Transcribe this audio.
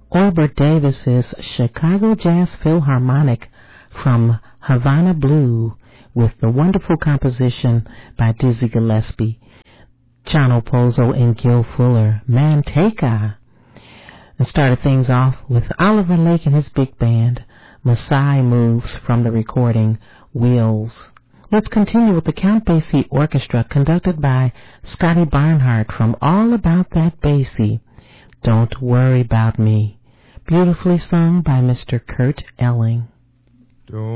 Orbert Davis's Chicago Jazz Philharmonic from Havana Blue with the wonderful composition by Dizzy Gillespie, Chano Pozo and Gil Fuller, Manteca. And started things off with Oliver Lake and his big band, Maasai Moves from the recording Wheels. Let's continue with the Count Basie Orchestra conducted by Scotty Barnhart from All About That Basie, Don't Worry About Me, beautifully sung by Mr. Kurt Elling. Don't